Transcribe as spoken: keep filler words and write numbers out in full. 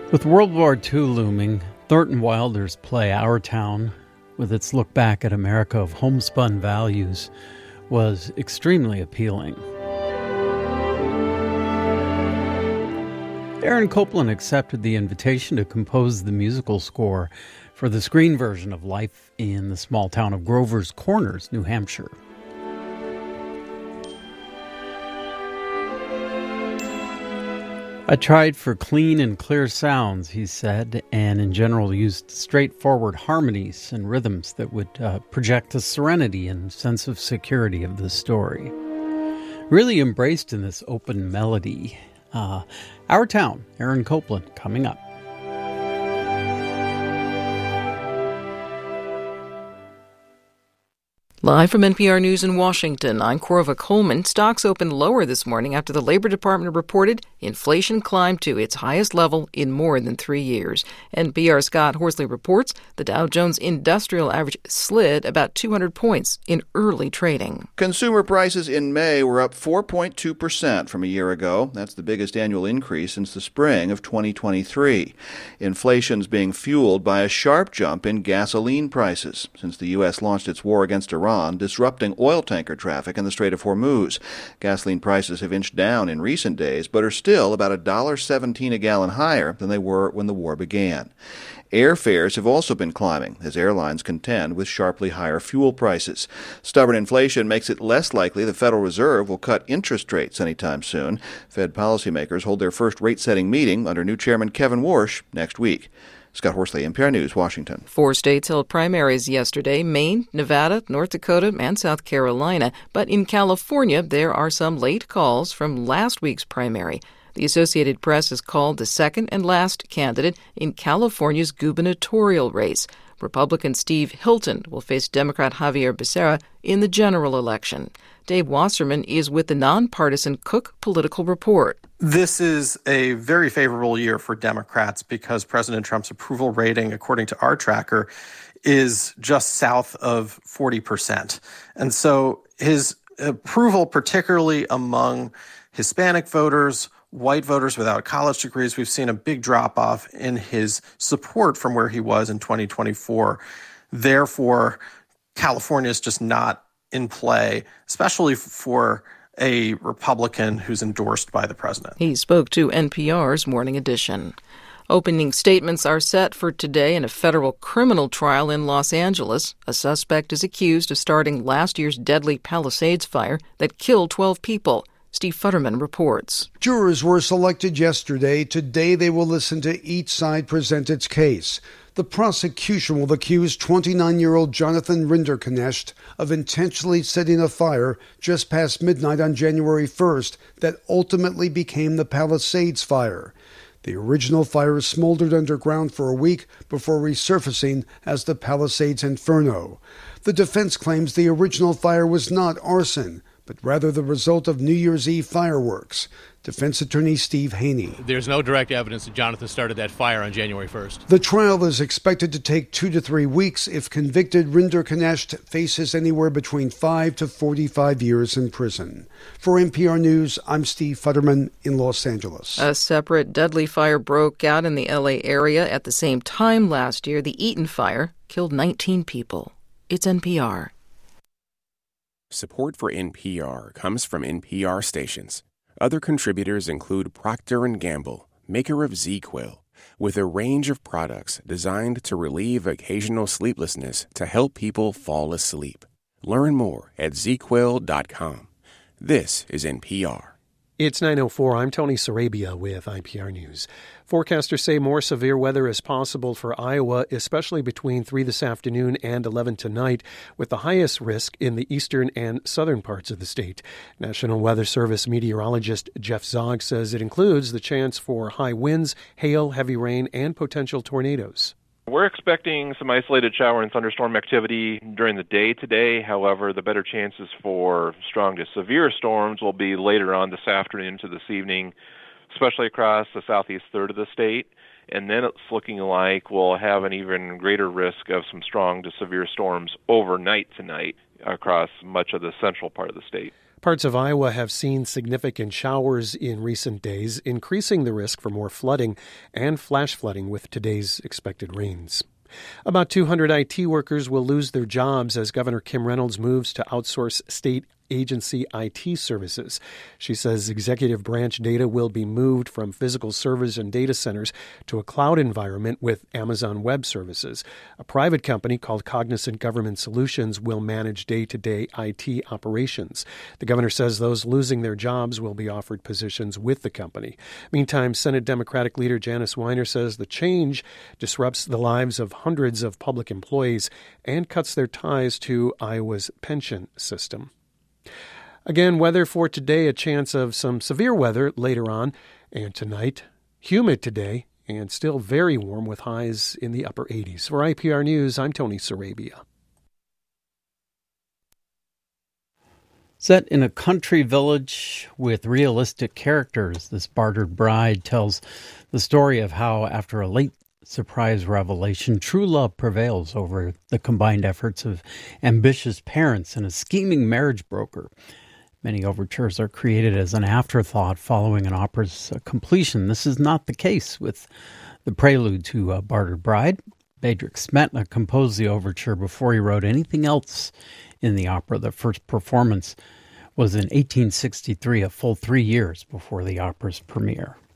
With World War Two looming, Thornton Wilder's play Our Town, with its look back at America of homespun values, was extremely appealing. Aaron Copland accepted the invitation to compose the musical score for the screen version of Life in the Small Town of Grover's Corners, New Hampshire. I tried for clean and clear sounds, he said, and in general used straightforward harmonies and rhythms that would uh, project the serenity and sense of security of the story. Really embraced in this open melody. Uh, Our Town, Aaron Copland, coming up. Live from N P R News in Washington, I'm Corva Coleman. Stocks opened lower this morning after the Labor Department reported inflation climbed to its highest level in more than three years. N P R's Scott Horsley reports the Dow Jones Industrial Average slid about two hundred points in early trading. Consumer prices in May were up four point two percent from a year ago. That's the biggest annual increase since the spring of twenty twenty-three. Inflation's being fueled by a sharp jump in gasoline prices since the U S launched its war against Iran, disrupting oil tanker traffic in the Strait of Hormuz. Gasoline prices have inched down in recent days, but are still about one dollar seventeen a gallon higher than they were when the war began. Airfares have also been climbing as airlines contend with sharply higher fuel prices. Stubborn inflation makes it less likely the Federal Reserve will cut interest rates anytime soon. Fed policymakers hold their first rate-setting meeting under new Chairman Kevin Warsh next week. Scott Horsley, N P R News, Washington. Four states held primaries yesterday: Maine, Nevada, North Dakota, and South Carolina. But in California, there are some late calls from last week's primary. The Associated Press has called the second and last candidate in California's gubernatorial race. Republican Steve Hilton will face Democrat Javier Becerra in the general election. Dave Wasserman is with the nonpartisan Cook Political Report. This is a very favorable year for Democrats because President Trump's approval rating, according to our tracker, is just south of forty percent. And so his approval, particularly among Hispanic voters, white voters without college degrees, we've seen a big drop-off in his support from where he was in twenty twenty-four. Therefore, California is just not in play, especially for a Republican who's endorsed by the president. He spoke to N P R's Morning Edition. Opening statements are set for today in a federal criminal trial in Los Angeles. A suspect is accused of starting last year's deadly Palisades fire that killed twelve people. Steve Futterman reports. Jurors were selected yesterday. Today they will listen to each side present its case. The prosecution will accuse twenty-nine-year-old Jonathan Rinderknecht of intentionally setting a fire just past midnight on January first that ultimately became the Palisades fire. The original fire smoldered underground for a week before resurfacing as the Palisades Inferno. The defense claims the original fire was not arson, but rather the result of New Year's Eve fireworks. Defense attorney Steve Haney. There's no direct evidence that Jonathan started that fire on January first. The trial is expected to take two to three weeks. If convicted, Rinderknecht faces anywhere between five to forty-five years in prison. For N P R News, I'm Steve Futterman in Los Angeles. A separate deadly fire broke out in the L A area at the same time last year. The Eaton fire killed nineteen people. It's N P R. Support for N P R comes from N P R stations. Other contributors include Procter and Gamble, maker of ZzzQuil, with a range of products designed to relieve occasional sleeplessness to help people fall asleep. Learn more at Z Quil dot com. This is N P R. It's nine oh four. I'm Tony Sarabia with I P R News. Forecasters say more severe weather is possible for Iowa, especially between three this afternoon and eleven tonight, with the highest risk in the eastern and southern parts of the state. National Weather Service meteorologist Jeff Zog says it includes the chance for high winds, hail, heavy rain, and potential tornadoes. We're expecting some isolated shower and thunderstorm activity during the day today. However, the better chances for strong to severe storms will be later on this afternoon to this evening, especially across the southeast third of the state. And then it's looking like we'll have an even greater risk of some strong to severe storms overnight tonight across much of the central part of the state. Parts of Iowa have seen significant showers in recent days, increasing the risk for more flooding and flash flooding with today's expected rains. About two hundred I T workers will lose their jobs as Governor Kim Reynolds moves to outsource state agency I T services. She says executive branch data will be moved from physical servers and data centers to a cloud environment with Amazon Web Services. A private company called Cognizant Government Solutions will manage day-to-day I T operations. The governor says those losing their jobs will be offered positions with the company. Meantime, Senate Democratic leader Janice Weiner says the change disrupts the lives of hundreds of public employees and cuts their ties to Iowa's pension system. Again, weather for today, a chance of some severe weather later on and tonight. Humid today and still very warm with highs in the upper eighties. For I P R News, I'm Tony Sarabia. Set in a country village with realistic characters, this Bartered Bride tells the story of how, after a late surprise revelation, true love prevails over the combined efforts of ambitious parents and a scheming marriage broker. Many overtures are created as an afterthought following an opera's completion. This is not the case with the prelude to uh, Bartered Bride. Bedřich Smetana composed the overture before he wrote anything else in the opera. The first performance was in eighteen sixty-three, a full three years before the opera's premiere.